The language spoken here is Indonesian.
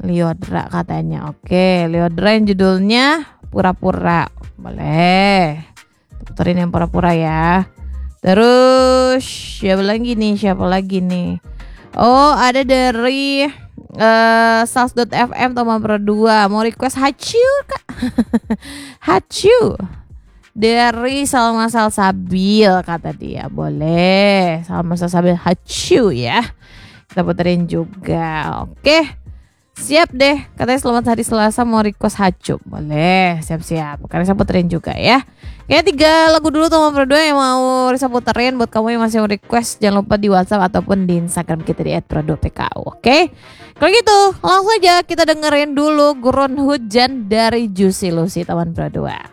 Lyodra katanya. Oke, Lyodra yang judulnya Pura-Pura. Boleh. Puterin yang Pura-Pura ya. Terus siapa lagi nih? Oh, ada dari Sals.fm Toma Pro 2 mau request Hachu Kak. Hachu dari Salma Salsabil kata dia. Boleh, Salma Salsabil Hachu ya. Kita puterin juga. Oke. Siap deh, katanya selamat hari Selasa mau request Hacu. Boleh, siap-siap. Karena saya puterin juga ya. Kayaknya 3 lagu dulu Toma Pro 2 yang mau Risa puterin. Buat kamu yang masih mau request, jangan lupa di WhatsApp ataupun di Instagram kita di @pro2pku. Oke? Kalau gitu, langsung aja kita dengerin dulu Gurun Hujan dari Juicy Lucy Toma Pro 2.